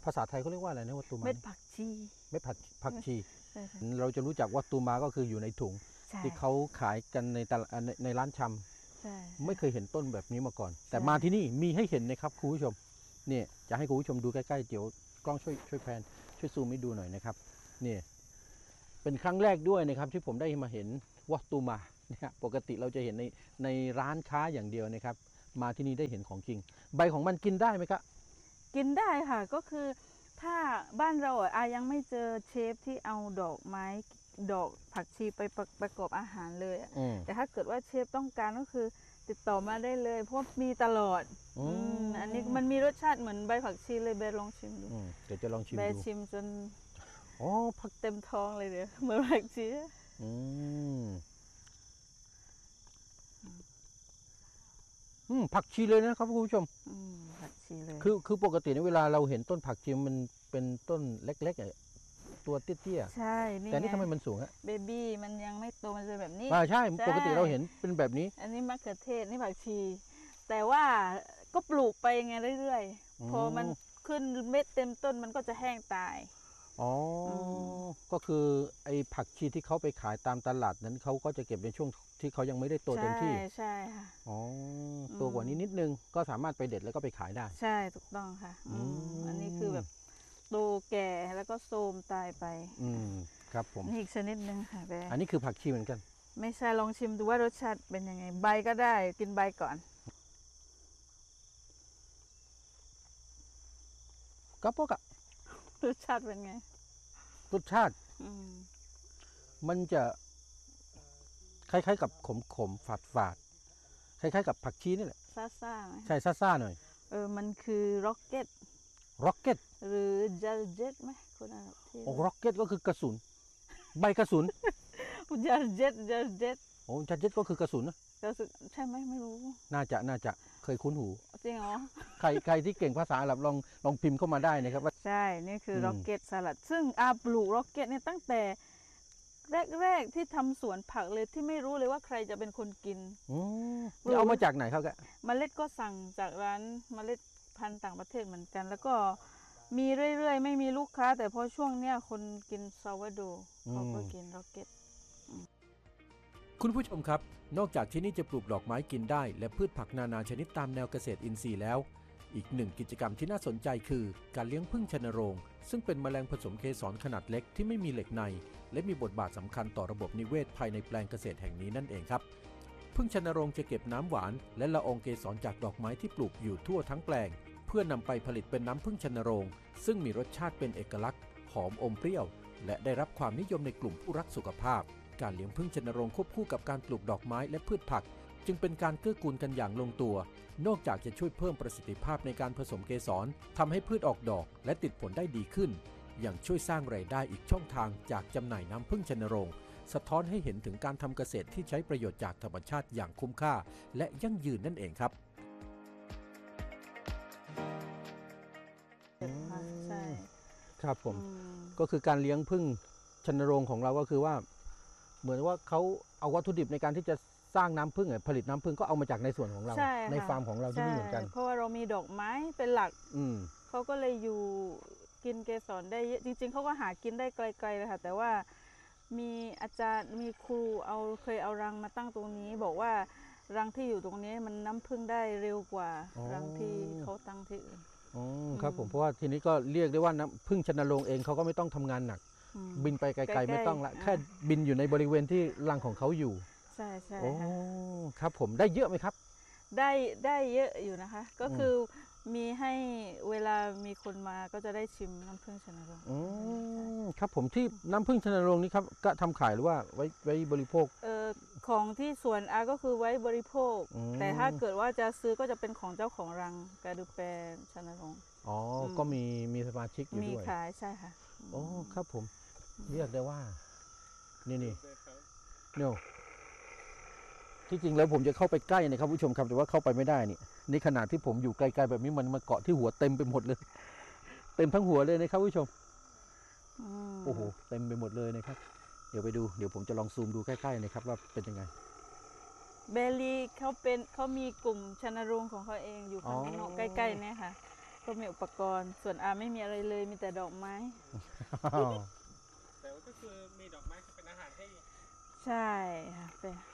ภาษาไทยเขาเรียกว่าอะไรนะวัตตุมาเม็ดผักชีเม็ดผักชีใช่ค่ะเราจะรู้จักวัตตุมาก็คืออยู่ในถุงใช่ที่เขาขายกันในตลาดในร้านชำใช่ไม่เคยเห็นต้นแบบนี้มาก่อน แต่มาที่นี่มีให้เห็นนะครับคุณผู้ชมเนี่ยจะให้คุณผู้ชมดูใกล้ๆเดี๋ยวกล้องช่วยแพนช่วยซูมให้ดูหน่อยนะครับนี่เป็นครั้งแรกด้วยนะครับที่ผมได้มาเห็นวัตตุมาเนี่ยปกติเราจะเห็นในร้านค้าอย่างเดียวนะครับมาที่นี่ได้เห็นของจริงใบของมันกินได้ไหมครับกินได้ค่ะก็คือถ้าบ้านเรายังไม่เจอเชฟที่เอาดอกไม้ดอกผักชีไปประกอบอาหารเลยแต่ถ้าเกิดว่าเชฟต้องการก็คือติดต่อมาได้เลยเพราะมีตลอดอันนี้มันมีรสชาติเหมือนใบผักชีเลยเบลลองชิมดูเดี๋ยวจะลองชิมดูเบลชิมจนผักเต็มท้องเลยเดี๋ยวเหมือนผักชีผักชีเลยนะครับคุณผู้ชมผักชีเลยคือปกติในเวลาเราเห็นต้นผักชีมันเป็นต้นเล็กๆตัวเตี้ยๆใช่แต่นี่ทำไมมันสูงฮะเบบี้มันยังไม่โตมันจะแบบนี้ใช่ปกติเราเห็นเป็นแบบนี้อันนี้มะเขือเทศนี่ผักชีแต่ว่าก็ปลูกไปไงเรื่อยๆพอมันขึ้นเม็ดเต็มต้นมันก็จะแห้งตายก็คือไอ้ผักชีที่เขาไปขายตามตลาดนั้นเขาก็จะเก็บในช่วงที่เขายังไม่ได้โตเต็มที่ใช่ค่ะตัวกว่านี้นิดนึงก็สามารถไปเด็ดแล้วก็ไปขายได้ใช่ถูกต้องค่ะอันนี้คือแบบโตแก่แล้วก็โทรมตายไปครับผมนี่อีกชนิดนึงค่ะแบอันนี้คือผักชีเหมือนกันไม่ใช่ลองชิมดูว่ารสชาติเป็นยังไงใบก็ได้กินใบก่อนก็พวกรสชาติเป็นไงรสชาติมันจะคล้ายๆกับขมฝาดคล้ายๆกับผักชีนี่แหละซ่าไหมใช่ซ่าหน่อยมันคือร็อกเก็ตหรือเจลเจ็ตไหมคนนั้นที่ร็อกเก็ตก็คือกระสุนใบกระสุนเจลเจ็ตเจลเจ็ตก็คือกระสุนนะกระสุนใช่ไหมไม่รู้น่าจะเคยคุ้นหูจริงเหรอใครที่เก่งภาษาอาหรับลองพิมพ์เข้ามาได้นะครับว่าใช่นี่คือร็อกเก็ตสลัดซึ่งปลูกร็อกเก็ตเนี่ยตั้งแต่แรกที่ทำสวนผักเลยที่ไม่รู้เลยว่าใครจะเป็นคนกินเอามาจากไหนครับแกเมล็ดก็สั่งจากร้านเมล็ดพันธุ์ต่างประเทศเหมือนกันแล้วก็มีเรื่อยๆไม่มีลูกค้าแต่พอช่วงเนี้ยคนกินซาวาโดเขาก็กินร็อกเก็ตคุณผู้ชมครับนอกจากที่นี่จะปลูกดอกไม้กินได้และพืชผักนานาชนิดตามแนวเกษตรอินทรีย์แล้วอีกหนึ่งกิจกรรมที่น่าสนใจคือการเลี้ยงผึ้งชนโรงซึ่งเป็นแมลงผสมเกสรขนาดเล็กที่ไม่มีเหล็กในและมีบทบาทสำคัญต่อระบบนิเวศภายในแปลงเกษตรแห่งนี้นั่นเองครับผึ้งชนโรงจะเก็บน้ำหวานและละอองเกสรจากดอกไม้ที่ปลูกอยู่ทั่วทั้งแปลงเพื่อนำไปผลิตเป็นน้ำผึ้งชนโรงซึ่งมีรสชาติเป็นเอกลักษณ์หอมอมเปรี้ยวและได้รับความนิยมในกลุ่มผู้รักสุขภาพการเลี้ยงผึ้งชนโรงควบคู่กับการปลูกดอกไม้และพืชผักจึงเป็นการเกื้อกูลกันอย่างลงตัวนอกจากจะช่วยเพิ่มประสิทธิภาพในการผสมเกสรทำให้พืชออกดอกและติดผลได้ดีขึ้นยังช่วยสร้างรายได้อีกช่องทางจากจำหน่ายน้ำผึ้งชนโรงสะท้อนให้เห็นถึงการทำเกษตรที่ใช้ประโยชน์จากธรรมชาติอย่างคุ้มค่าและยั่งยืนนั่นเองครับใช่ครับผมก็คือการเลี้ยงผึ้งชนโรงของเราก็คือว่าเหมือนว่าเขาเอาวัตถุดิบในการที่จะสร้างน้ำผึ้งผลิตน้ำผึ้งก็เอามาจากในส่วนของเราในฟาร์มของเราที่นี่เหมือนกันเพราะว่าเรามีดอกไม้เป็นหลักเขาก็เลยอยู่กินเกสรได้จริงๆเขาก็หากินได้ไกลๆเลยค่ะแต่ว่ามีอาจารย์มีครูเคยเอารังมาตั้งตรงนี้บอกว่ารังที่อยู่ตรงนี้มันน้ำผึ้งได้เร็วกว่ารังที่เขาตั้งที่อื่นครับผมเพราะว่าทีนี้ก็เรียกได้ว่าน้ำผึ้งชนโรงเองเขาก็ไม่ต้องทำงานหนักบินไปไกลๆไม่ต้องละแค่บินอยู่ในบริเวณที่รังของเขาอยู่ใช่โอ้ครับผมได้เยอะไหมครับได้เยอะอยู่นะคะก็คือมีให้เวลามีคนมาก็จะได้ชิมน้ำผึ้งชนโรงครับผมที่น้ำผึ้งชนโรงนี้ครับก็ทำขายหรือว่าไว้บริโภคของที่สวนก็คือไว้บริโภคแต่ถ้าเกิดว่าจะซื้อก็จะเป็นของเจ้าของรังกาดูแปชนโรงก็มีสมาชิกอยู่ด้วยมีขายใช่ค่ะครับผมเรียกได้ว่านี่เนาะที่จริงแล้วผมจะเข้าไปใกล้นะครับผู้ชมครับแต่ว่าเข้าไปไม่ได้นี่ขนาดที่ผมอยู่ไกลๆแบบนี้มันมาเกาะที่หัวเต็มไปหมดเลยเต็มทั้งหัวเลยนะครับผู้ชมโอ้โหเต็มไปหมดเลยนะครับเดี๋ยวไปดูเดี๋ยวผมจะลองซูมดูใกล้ๆนะครับว่าเป็นยังไงเบลลี่เขามีกลุ่มชนโรงของเขาเองอยู่ข้างนอกใกล้ๆเนี่ยค่ะก็มีอุปกรณ์ส่วนอาไม่มีอะไรเลยมีแต่ดอกไม้แต่ว่าก็คือมีดอกไม้เป็นอาหารให้ใช่ค่ะเป็น